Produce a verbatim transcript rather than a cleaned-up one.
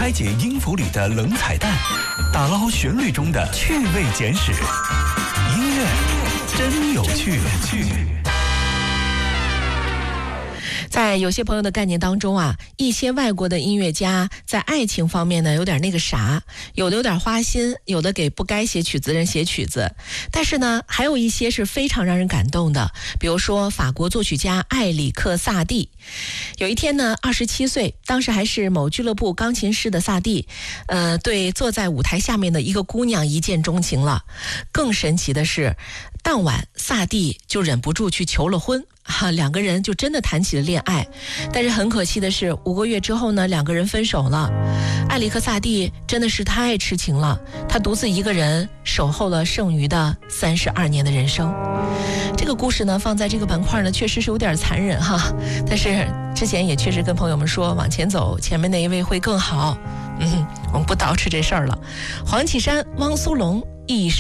拆解音符里的冷彩蛋，打捞旋律中的趣味简史。音乐真有趣。 在有些朋友的概念当中啊，一些外国的音乐家在爱情方面呢有点那个啥，有的有点花心，有的给不该写曲子的人写曲子，但是呢还有一些是非常让人感动的，比如说法国作曲家埃里克萨蒂。有一天呢二十七岁，当时还是某俱乐部钢琴师的萨蒂呃，对坐在舞台下面的一个姑娘一见钟情了。更神奇的是，当晚萨蒂就忍不住去求了婚哈、啊，两个人就真的谈起了恋爱。但是很可惜的是，五个月之后呢，两个人分手了。埃里克萨蒂真的是太痴情了，他独自一个人守候了剩余的三十二年的人生。这个故事呢，放在这个板块呢，确实是有点残忍哈。但是之前也确实跟朋友们说，往前走，前面那一位会更好。嗯，我们不捯饬这事儿了。黄绮珊、汪苏泷一生。